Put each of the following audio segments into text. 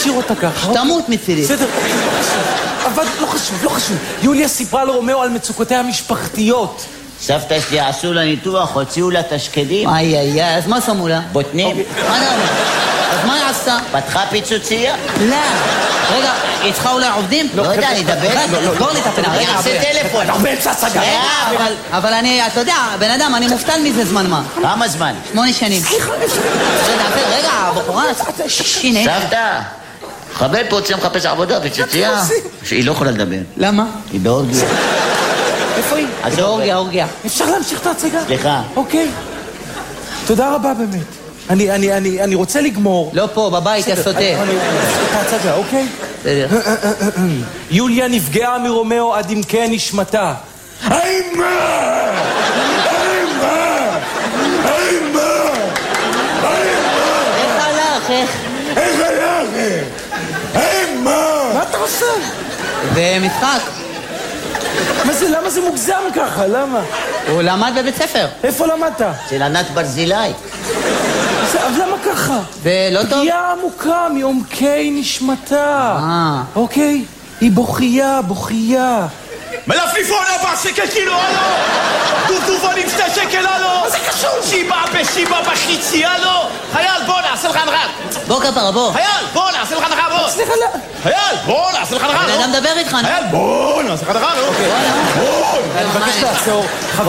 תשאיר אותה ככה. שתמות מצידי. בסדר, אבל לא חשוב. יוליה סיפרה לרומאו על מצוקותיה המשפחתיות. סבתא שלי עשו לה ניתוח, הוציאו לה תשקדים. איי, אז מה שמו לה? בוטנים. מה אתה אומר? אז מה היא עשתה? פתחה פיצוציה? לא. רגע, היא צריכה אולי עובדים? לא יודע, אני אדבר. סגור לי את הפינה. אני אעשה טלפון. אתה באמצע הצגה. אבל אני, אתה יודע, בן אדם, אני מופתל מזה זמן מה. כמה זמן? 8 שנים. רגע, בחורה, הנה. סבתא, חבל פה רוצה מחפש עבודה, פיצוציה. שהיא לא יכולה לדבר. למה? היא באורגיה. איפה היא? אז אורגיה. אפשר להמשיך את ההצגה? סליחה. אוקיי. תודה רבה באמת. אני רוצה לגמור. לא פה, בבית, יא סוטה. אני אמשיך את ההצגה, אוקיי? בסדר. יוליה נפגעה מרומאו עד עמקי נשמתה. מה אתה עושה? זה משחק. למה זה מוגזם ככה? למה? הוא למד בבית ספר. איפה למדת? של ענת ברזילי. אז למה ככה? זה לא טוב? פגיעה עמוקה מעומקי נשמתה. אוקיי? היא בוכייה. מלפליפון 4 שקל קילו, הלו! דובדובונים 2 שקל, הלו! מה זה קשור? שיבה בחיצי, הלו! חייל, בוא נעשה לך הנחה! בוא כפרה, בוא. חייל, בוא נעשה לך הנחה, בוא! סליחה, לא. חייל, בוא נעשה לך הנחה, בן אדם מדבר איתך, נו. חייל, בוא נעשה לך הנחה, לא? אני מבקש לעצור.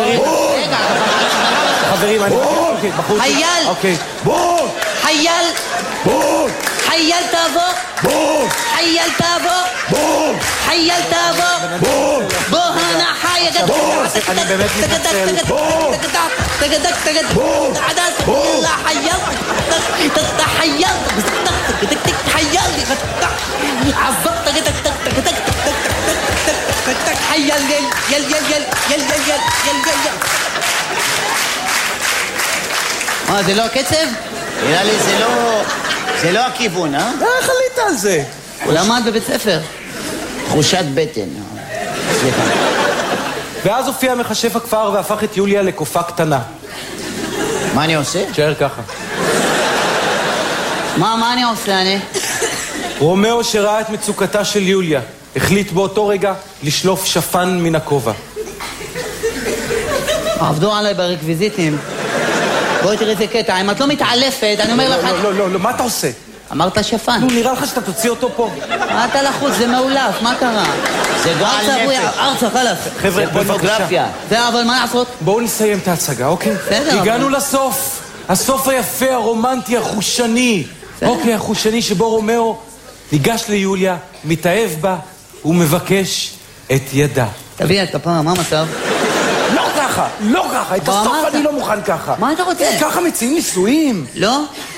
חברים, אוקיי, בחוץ. חייל! אוקיי. חייל! חייל תבוא! חייל תבוא! בוא הנחה יגד! אני באמת מתנצל. זה לא הקצב? נראה לי זה לא הכיוון, אה? איך עלית על זה? הוא למד בבית ספר. תחושת בטן. סליחה. ואז הופיע מכשף הכפר והפך את יוליה לקופה קטנה. מה אני עושה? תשאר ככה. מה אני עושה, אני? רומאו שראה את מצוקתה של יוליה החליט באותו רגע לשלוף שפן מן הכובע. עבדו עליי ברקוויזיטים. בואי תראי איזה קטע, אם את לא מתעלפת, אני אומר לך... לא, מה אתה עושה? אמרת שפן. נו, נראה לך שאתה תוציא אותו פה. מה אתה לחוץ? זה מאולף, מה קרה? זה גועל נפש. ארצה, חלאס. חבר'ה, בואו פורנוגרפיה. זה, אבל מה לעשות? בואו נסיים את ההצגה, אוקיי? בסדר. הגענו לסוף. הסוף היפה, הרומנטי, החושני. אוקיי, החושני שבו רומאו ניגש ליוליה, מתאהב בה ומבקש את ידה. תביא את הפעם, מה המצב? לא ככה, את הסוף אני לא מוכן ככה. מה אתה רוצה? ככה מציעים נישואים. לא?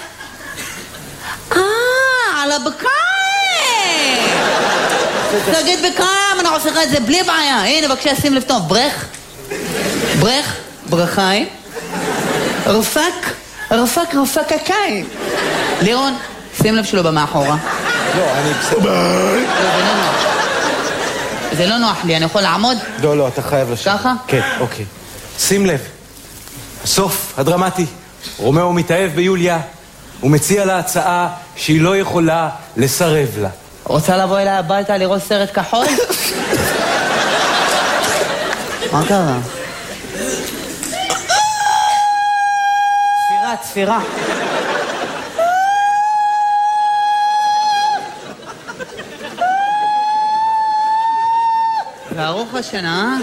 על הבקיים! תגיד בקיים, אני עושה לך את זה בלי בעיה. הנה, בבקשה, שים לב טוב. ברכיים. רפק הקיים. לירון, שים לב שלו במאחורה. לא, אני בסדר. זה לא נוח לי, אני יכול לעמוד? לא, אתה חייב לשבת. ככה? כן, אוקיי. שים לב, הסוף הדרמטי, רומאו מתאהב ביוליה, הוא מציע לה הצעה שהיא לא יכולה לסרב לה. רוצה לבוא אליי הביתה לראות סרט כחול? מה קרה? צפירה. וארוך השנה,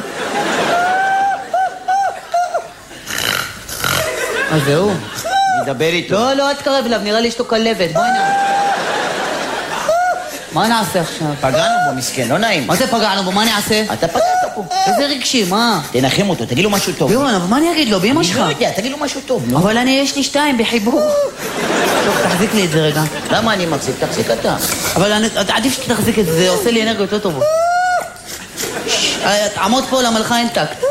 אז זהו. נדבר איתו. לא, אל תקרב אליו, נראה לי יש לו כלבת, בואי נע. מה נעשה עכשיו? פגענו בו, מסכן, לא נעים. מה זה פגענו בו? מה אני אעשה? אתה פגעת פה. איזה רגשי, מה? תנחם אותו, תגיד לו משהו טוב. לירון, אבל מה אני אגיד לו? באמא שלך. אני לא יודע, תגיד לו משהו טוב, נו. אבל יש לי 2 בחיבור. טוב, תחזיק לי את זה רגע. למה אני מחזיק? תחזיק אתה. אבל עדיף שתחזיק את זה, זה עושה לי אנרגיות יותר טובות. עמוד פה למלכה אין טקט.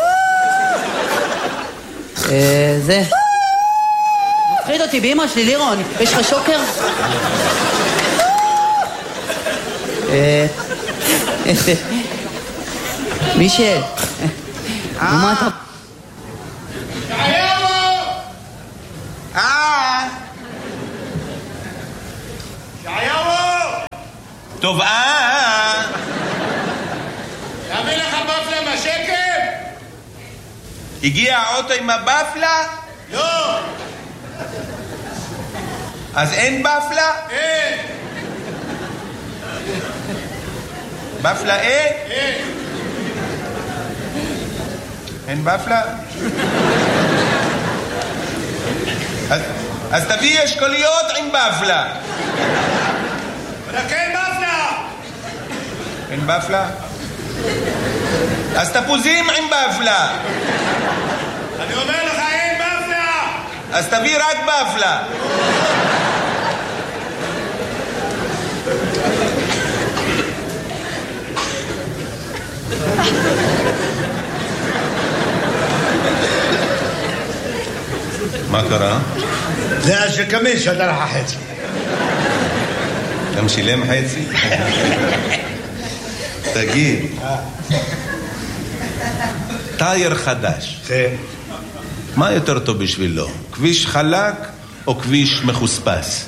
זה. מפחיד אותי באמא שלי, לירון. יש לך שוקר? מישל. מה אתה... שעיימו! טוב, תביא לך בפלה מהשקל? הגיע האוטו עם הבפלה? לא. אז אין בפלה? אין. בפלה אין? אין. אין בפלה? אז תביא אשכוליות עם בפלה. רק אין בפלה. אין בפלה? אז תפוזים עם בפלה. אני אומר לך אין בפלה. אז תביא רק בפלה. מה קרה? זה השקמי שדר לך חצי. גם שילם חצי? תגיד, טייר חדש, כן. מה יותר טוב בשבילו? כביש חלק או כביש מחוספס?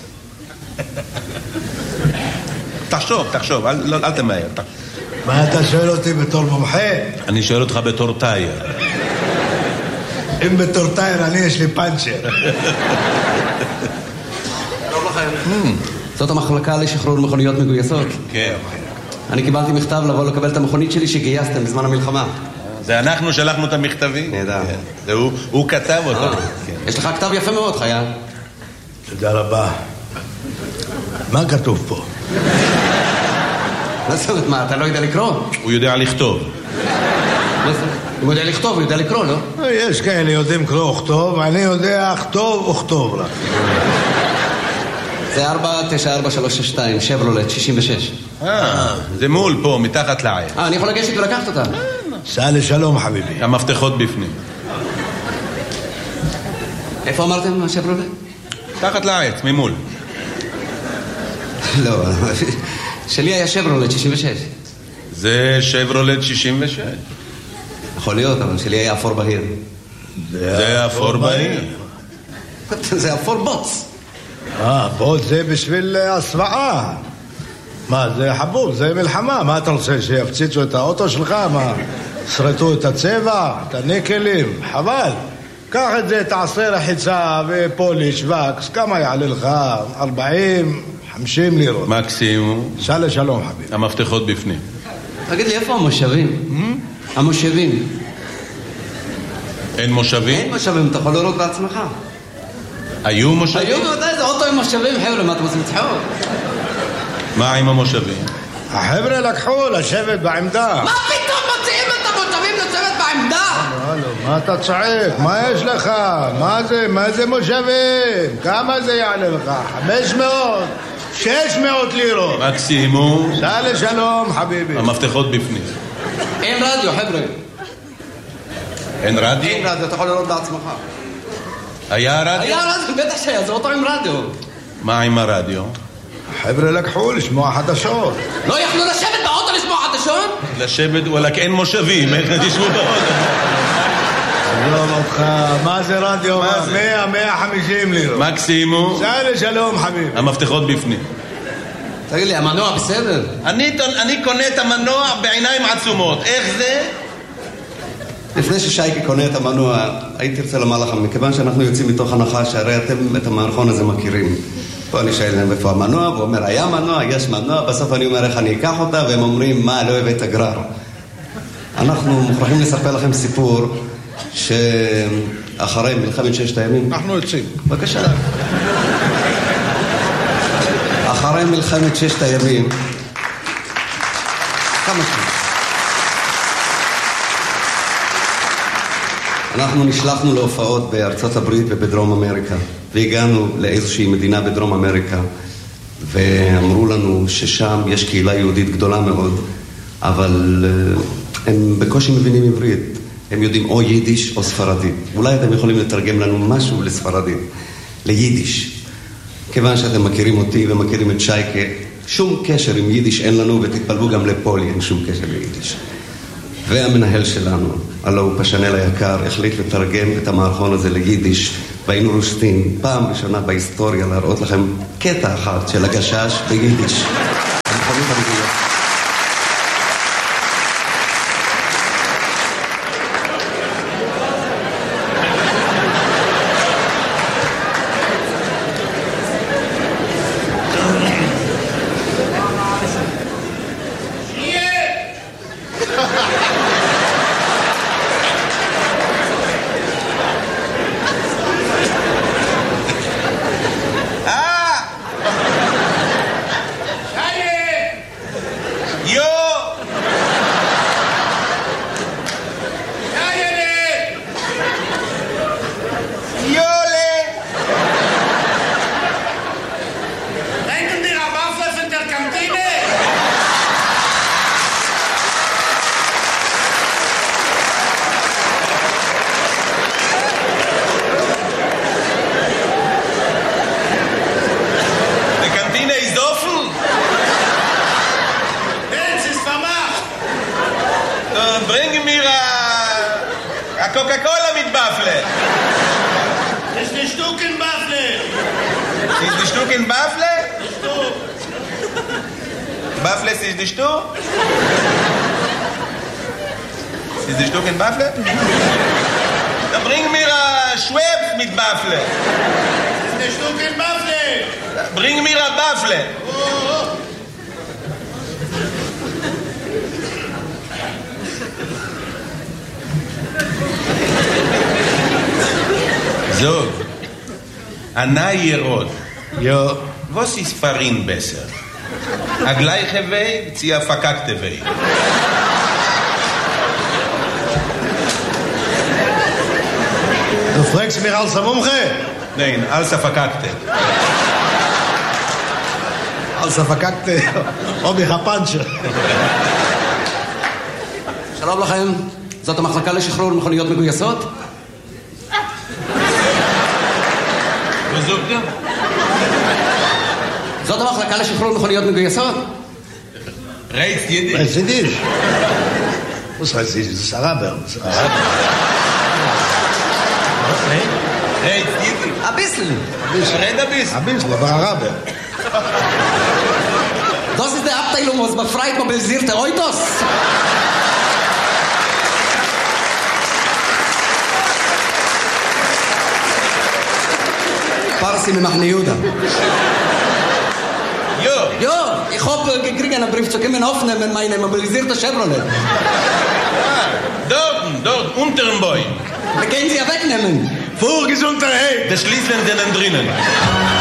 תחשוב, אל תמהר. מה אתה שואל אותי בתור מומחה? אני שואל אותך בתור טייר. אם בתור טייר אני יש לי פאנצ'ר. זאת המחלקה לשחרור מכוניות מגויסות. כן. אני קיבלתי מכתב לבוא לקבל את המכונית שלי שגייסתם בזמן המלחמה. זה אנחנו שלחנו את המכתבים? נהדר. הוא כתב אותו. יש לך כתב יפה מאוד, חייל. תודה רבה. מה כתוב פה? מה זאת אומרת, מה, אתה לא יודע לקרוא? הוא יודע לכתוב. הוא יודע לכתוב, הוא יודע לקרוא, לא? יש כאלה יודעים קרוא וכתוב, אני יודע כתוב וכתוב רק. זה 494362, שברולט, 66. זה מול פה, מתחת לעץ. אני יכול לגשת ולקחת אותה. סע לשלום חביבי. המפתחות בפנים. איפה אמרתם, שברולט? מתחת לעץ, ממול. לא, שלי היה שברולט, 66. זה שברולט 66. יכול להיות, אבל שלי היה אפור בהיר. זה אפור בהיר. זה אפור בוץ. בוץ זה בשביל הסוואה. מה, זה חבוב, זה מלחמה. מה אתה רוצה, שיפציצו את האוטו שלך? מה, שרטו את הצבע, את הניקלים? חבל. קח את זה, תעשה רחיצה ופוליש, וקס, כמה יעלה לך? 40, 50 לירות. מקסימום. סע לשלום חביבי. המפתחות בפנים. תגיד לי, איפה המושבים? המושבים. אין מושבים? אין מושבים, אתה יכול לראות בעצמך. היו מושבים? היו בוודאי, זה אוטו עם מושבים, חבר'ה, מה אתם עושים צחוק? מה עם המושבים? החבר'ה לקחו לשבת בעמדה. מה פתאום מוציאים את המושבים לשבת בעמדה? מה אתה צועק? מה יש לך? מה זה? מה זה מושבים? כמה זה יעלה לך? 500? 600 לירות. מקסימום. סע לשלום חביבי. המפתחות בפנים. אין רדיו, חבר'ה. אין רדיו? אין רדיו, אתה יכול לראות בעצמך. היה רדיו? היה רדיו, בטח שהיה, זה אוטו עם רדיו. מה עם הרדיו? החבר'ה לקחו לשמוע חדשות. לא יכלו לשבת באוטו לשמוע חדשות? לשבת, וואלק אין מושבים, איך תשבו באוטו? עזוב אותך, מה זה רדיו? מה זה? 100, 150 לירות. מקסימום. סע לשלום חביבי. המפתחות בפנים. תגיד לי, המנוע בסדר? אני קונה את המנוע בעיניים עצומות. איך זה? לפני ששייקי קונה את המנוע, הייתי רוצה לומר לכם, מכיוון שאנחנו יוצאים מתוך הנחה שהרי אתם את המערכון הזה מכירים. פה אני שואל להם איפה המנוע, והוא אומר, היה מנוע, יש מנוע, בסוף אני אומר איך אני אקח אותה, והם אומרים, מה, לא הבאת גרר. אנחנו מוכרחים לספר לכם סיפור שאחרי מלחמת ששת הימים... אנחנו יוצאים. בבקשה. אחרי מלחמת ששת הימים... כמה שנים? אנחנו נשלחנו להופעות בארצות הברית ובדרום אמריקה, והגענו לאיזושהי מדינה בדרום אמריקה, ואמרו לנו ששם יש קהילה יהודית גדולה מאוד, אבל הם בקושי מבינים עברית. הם יודעים או יידיש או ספרדית. אולי אתם יכולים לתרגם לנו משהו לספרדית, ליידיש. כיוון שאתם מכירים אותי ומכירים את שייקה, שום קשר עם יידיש אין לנו, ותתפלבו גם לפולי, אין שום קשר ליידיש. והמנהל שלנו, הלא הוא פשנל היקר, החליט לתרגם את המערכון הזה ליידיש, והיינו רושטים פעם ראשונה בהיסטוריה להראות לכם קטע אחד של הגשש ביידיש. Coca-Cola mit Baffle. Ist die Stuckenwaffle. Ist die Stück in Baffle? Baffle ist die Stück? Ist die Stück in Baffle? Dann bring mir Schwebs mit Baffle. Ist die Stuckenwaffle. Bring mir Baffle. So, Anna Yerod. Ja. Was ist Farin besser? A gleiche Weg, sie a verkackte Weg. Du fragst mich als ein Mumche? Nein, als a verkackte. als ein verkackte Obi Chapanscher. שלום לכם, זאת המחלקה לשחרור מכוניות מגויסות? וזוגתם? זאת המחלקה לשחרור מכוניות מגויסות? רייץ יידיש. Was ist das? Was heißt das? Das ist Araber. רייץ יידיש. ein bisschen. רד הביס. Ein bisschen, aber Araber. Das ist die Abteilung, was befreit mobilisierte Autos. Parsi ממחנה יהודה. Jo. Ich hoffe, gekriegt einen Brief zu kommen aufnehmen, meine mobilisierte Chevrolet. Dort, unter dem Bäum. Wir können sie ja wegnehmen. Vorgesundheit! Der Schließlen sind drinnen.